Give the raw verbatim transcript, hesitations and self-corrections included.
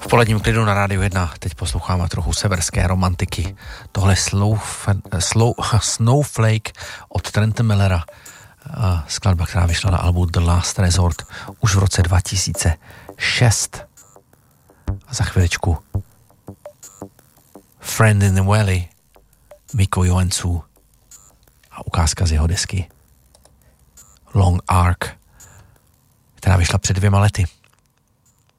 poledním klidu na Rádiu jedna. Teď posloucháme trochu severské romantiky. Tohle slow, slow, Snowflake od Trenta Millera. Skladba, která vyšla na albu The Last Resort už v roce dva tisíce šest. A za chviličku Friend in the Valley, Mikko Joensuu a ukázka z jeho desky Long Arc, která vyšla před dvěma lety.